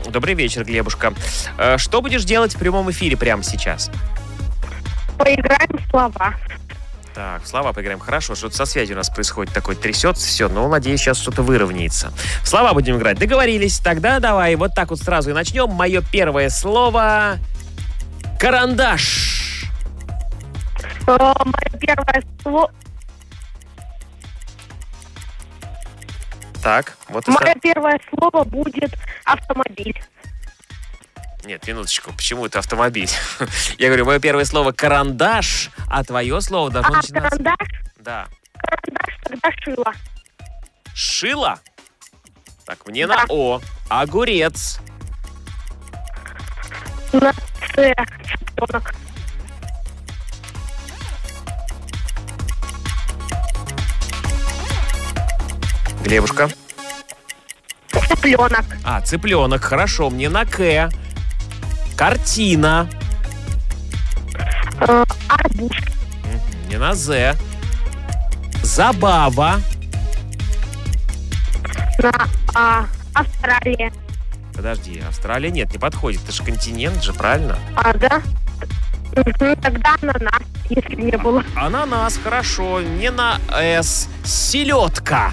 Добрый вечер, Глебушка. Что будешь делать в прямом эфире прямо сейчас? Поиграем в слова. Так, в слова поиграем. Хорошо, что-то со связью у нас происходит, такое трясется все, но, надеюсь, сейчас что-то выровняется. В слова будем играть. Договорились? Тогда давай вот так вот сразу и начнем. Мое первое слово — карандаш. Мое первое слово... Так, вот и Мое первое слово будет автомобиль. Нет, минуточку, почему это автомобиль? Я говорю, мое первое слово карандаш, а твое слово должно начинаться... карандаш? Да. Карандаш, тогда шило. Шило? Так, мне Да. на О. Огурец. На Ц. Цыпленок. Глебушка. Цыпленок. Цыпленок, хорошо, мне на К. Картина. Арбуз. Мне на З. Забава. На А. Австралия. Подожди, Австралия нет, не подходит. Это же континент же, правильно? Да? Тогда ананас, если не было. Ананас, хорошо. Не на С. Селедка.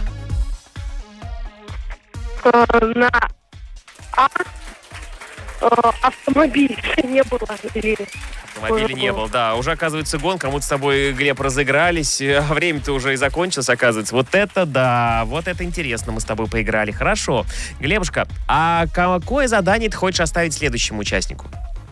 На А. Автомобиль не было. Автомобиля не было, да. Уже, оказывается, гонка. Мы с тобой, Глеб, разыгрались. А время-то уже и закончилось, оказывается. Вот это да, вот это интересно, мы с тобой поиграли. Хорошо. Глебушка, а какое задание ты хочешь оставить следующему участнику?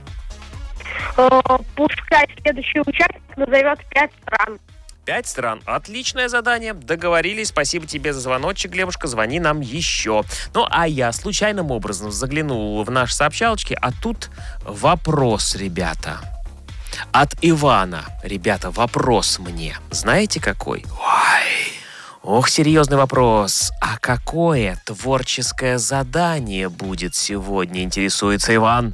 Пускай следующий участник назовет 5 стран. 5 стран. Отличное задание. Договорились. Спасибо тебе за звоночек, Глебушка. Звони нам еще. Ну, а я случайным образом заглянул в наши сообщалочки, а тут вопрос, ребята. От Ивана. Ребята, вопрос мне. Знаете, какой? Ох, серьезный вопрос. А какое творческое задание будет сегодня, интересуется Иван?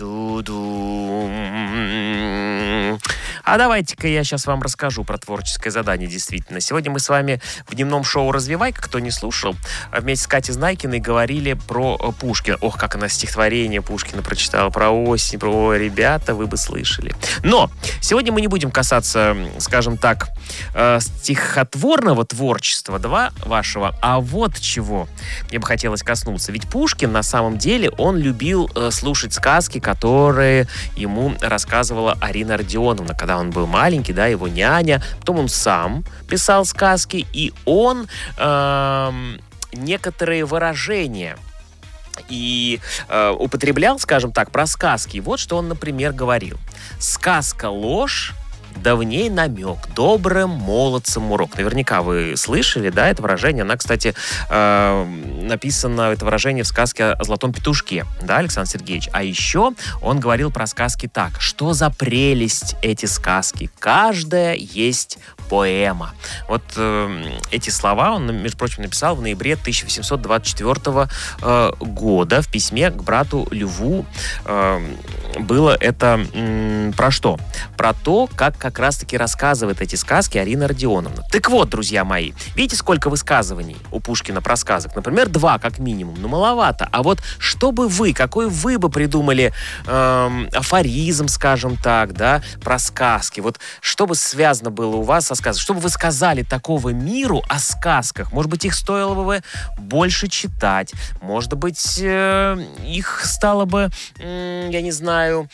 А давайте-ка я сейчас вам расскажу про творческое задание, действительно. Сегодня мы с вами в дневном шоу «Развивайка», кто не слушал, вместе с Катей Знайкиной говорили про Пушкина. Ох, как она стихотворение Пушкина прочитала, про осень, про ребята, вы бы слышали. Но сегодня мы не будем касаться, скажем так, стихотворного творчества, вашего, а вот чего мне бы хотелось коснуться. Ведь Пушкин, на самом деле, он любил слушать сказки, которые ему рассказывала Арина Родионовна, когда он был маленький, да, его няня. Потом он сам писал сказки, и он некоторые выражения и употреблял, скажем так, про сказки. Вот что он, например, говорил. «Сказка — ложь, да в ней намек, добрым молодцам урок». Наверняка вы слышали, да, это выражение. Она, кстати, написано, это выражение в сказке о Золотом петушке, да, Александр Сергеевич. А еще он говорил про сказки так. Что за прелесть эти сказки? Каждая есть поэма. Вот эти слова он, между прочим, написал в ноябре 1824 года в письме к брату Льву. Было это про что? Про то, как раз-таки рассказывает эти сказки Арина Родионовна. Так вот, друзья мои, видите, сколько высказываний у Пушкина про сказок? Например, 2 как минимум. Ну, маловато. А вот что бы вы, какой вы бы придумали афоризм, скажем так, да, про сказки? Вот что бы связано было у вас со сказкой? Что бы вы сказали такого миру о сказках? Может быть, их стоило бы больше читать? Может быть, их стало бы, я не знаю,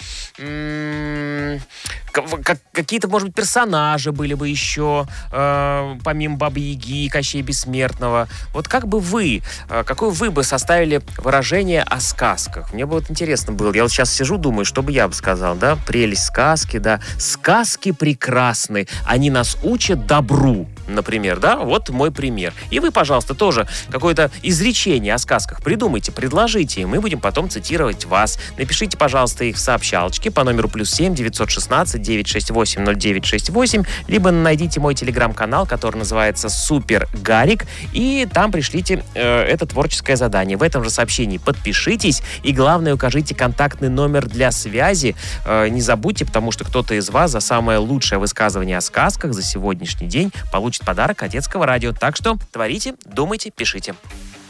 какие-то, может быть, персонажи были бы еще, помимо Бабы-Яги и Кощея Бессмертного. Вот как бы вы, какое вы бы составили выражение о сказках? Мне бы вот интересно было. Я вот сейчас сижу, думаю, что бы я бы сказал, да? Прелесть сказки, да. Сказки прекрасны, они нас учат добру, например, да? Вот мой пример. И вы, пожалуйста, тоже какое-то изречение о сказках придумайте, предложите, и мы будем потом цитировать вас. Напишите, пожалуйста, их в сообщалочке по номеру +7 916 968 0968, либо найдите мой телеграм-канал, который называется Супер Гарик, и там пришлите это творческое задание. В этом же сообщении подпишитесь, и главное, укажите контактный номер для связи. Не забудьте, потому что кто-то из вас за самое лучшее высказывание о сказках за сегодняшний день получит подарок от Детского радио. Так что творите, думайте, пишите.